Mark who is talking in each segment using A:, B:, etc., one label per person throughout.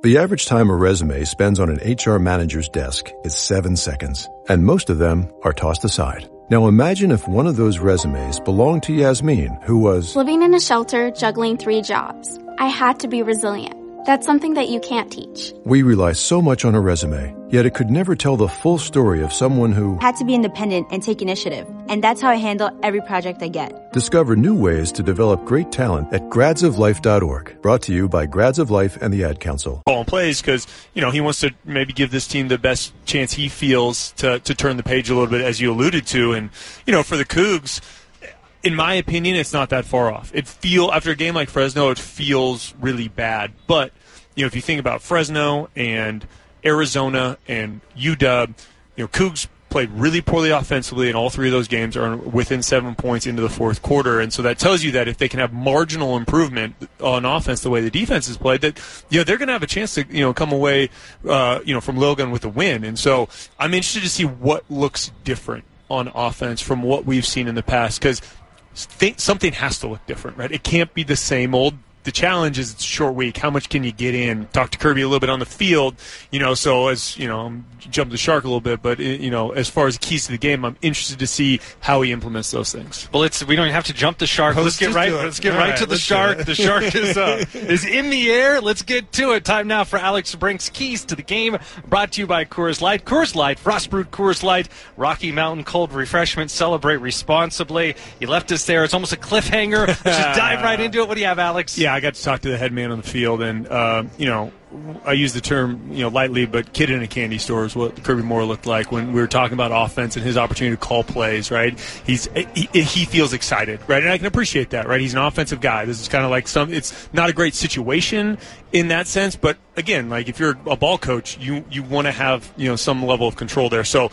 A: The average time a resume spends on an HR manager's desk is 7 seconds, and most of them are tossed aside. Now imagine if one of those resumes belonged to Yasmin, who was
B: living in a shelter, juggling 3 jobs. I had to be resilient. That's something that you can't teach.
A: We rely so much on a resume, yet it could never tell the full story of someone who
C: had to be independent and take initiative. And that's how I handle every project I get.
A: Discover new ways to develop great talent at gradsoflife.org. Brought to you by Grads of Life and the Ad Council.
D: Calling plays because, he wants to maybe give this team the best chance he feels to turn the page a little bit, as you alluded to. And, for the Cougs, in my opinion, it's not that far off. After a game like Fresno, it feels really bad. But, if you think about Fresno and Arizona and UW, Cougs played really poorly offensively, and all 3 of those games are within 7 points into the fourth quarter. And so that tells you that if they can have marginal improvement on offense the way the defense is played, that they're going to have a chance to come away from Logan with a win. And so I'm interested to see what looks different on offense from what we've seen in the past, because something has to look different, right? It can't be the same old. The challenge is it's a short week. How much can you get in? Talk to Kirby a little bit on the field, so as, I'm jumping the shark a little bit, but, as far as keys to the game, I'm interested to see how he implements those things.
E: Well, we don't even have to jump the shark. Let's get right to the shark. The shark is in the air. Let's get to it. Time now for Alex Brink's Keys to the Game, brought to you by Coors Light. Coors Light, frost brewed Coors Light, Rocky Mountain cold refreshment. Celebrate responsibly. You left us there. It's almost a cliffhanger. Let's just dive right into it. What do you have, Alex?
D: Yeah, I got to talk to the head man on the field, and, I use the term, lightly, but kid in a candy store is what Kirby Moore looked like when we were talking about offense and his opportunity to call plays, right? He feels excited, right? And I can appreciate that, right? He's an offensive guy. This is kind of like it's not a great situation in that sense, but again, like if you're a ball coach, you want to have, some level of control there. So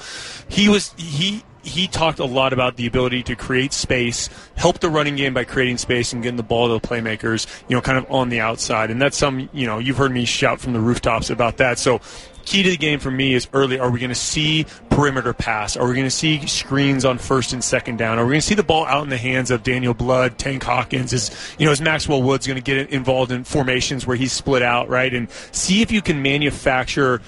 D: he talked a lot about the ability to create space, help the running game by creating space and getting the ball to the playmakers, kind of on the outside. And that's you've heard me shout from the rooftops about that. So key to the game for me is early. Are we going to see perimeter pass? Are we going to see screens on first and second down? Are we going to see the ball out in the hands of Daniel Blood, Tank Hawkins? Is Maxwell Woods going to get involved in formations where he's split out, right? And see if you can manufacture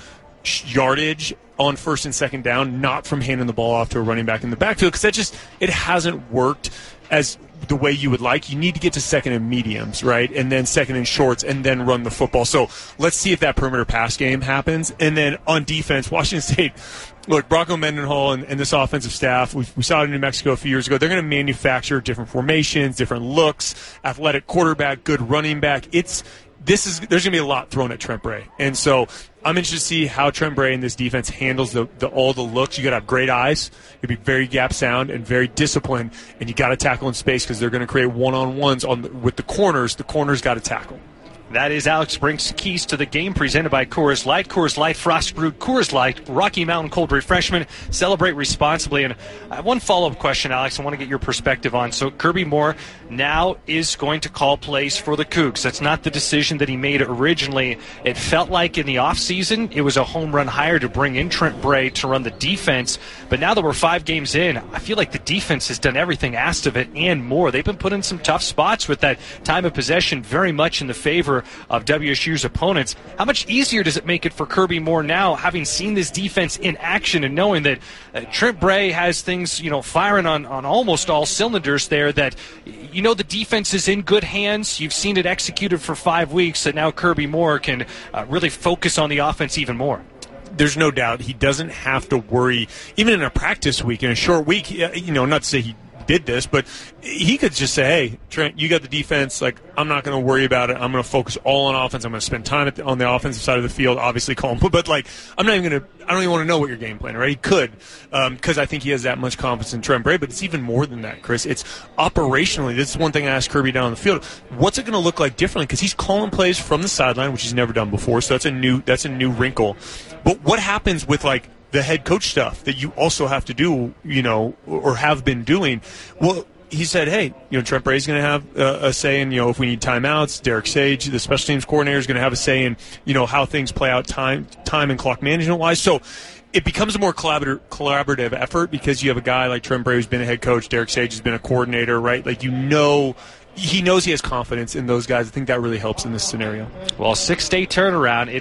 D: yardage on first and second down, not from handing the ball off to a running back in the backfield, because it hasn't worked as the way you would like. You need to get to second and mediums, right, and then second and shorts, and then run the football. So let's see if that perimeter pass game happens. And then on defense, Washington State, look, Bronco Mendenhall and this offensive staff, we saw it in New Mexico a few years ago. They're going to manufacture different formations, different looks, athletic quarterback, good running back. There's going to be a lot thrown at Trent Bray. And so I'm interested to see how Trent Bray and this defense handles all the looks. You got to have great eyes. You be very gap sound and very disciplined, and you got to tackle in space because they're going to create one-on-ones with the corners. The corners got to tackle.
E: That is Alex Brink's Keys to the Game, presented by Coors Light. Coors Light, frost brewed Coors Light, Rocky Mountain cold refreshment. Celebrate responsibly. And I have one follow-up question, Alex, I want to get your perspective on. So Kirby Moore now is going to call plays for the Cougs. That's not the decision that he made originally. It felt like in the offseason it was a home run hire to bring in Trent Bray to run the defense. But now that we're 5 games in, I feel like the defense has done everything asked of it and more. They've been put in some tough spots with that time of possession very much in the favor of WSU's opponents. How much easier does it make it for Kirby Moore now, having seen this defense in action and knowing that Trent Bray has things, firing on almost all cylinders there, that the defense is in good hands? You've seen it executed for 5 weeks, that now Kirby Moore can really focus on the offense even more.
D: There's no doubt he doesn't have to worry, even in a practice week, in a short week, not to say he did this, but he could just say, hey, Trent, you got the defense. Like, I'm not going to worry about it. I'm going to focus all on offense. I'm going to spend time on the offensive side of the field, obviously call him. But I'm not even going to – I don't even want to know what your game plan, right? He could, because I think he has that much confidence in Trent Bray. But it's even more than that, Chris. It's operationally. This is one thing I asked Kirby down on the field. What's it going to look like differently? Because he's calling plays from the sideline, which he's never done before. So that's a new wrinkle. But what happens with, the head coach stuff that you also have to do, or have been doing? Well, he said, hey, Trent Bray's going to have a say in, if we need timeouts. Derek Sage, the special teams coordinator, is going to have a say in, how things play out time and clock management wise. So it becomes a more collaborative effort because you have a guy like Trent Bray who's been a head coach. Derek Sage has been a coordinator, right? He knows he has confidence in those guys. I think that really helps in this scenario.
E: Well, 6-day turnaround.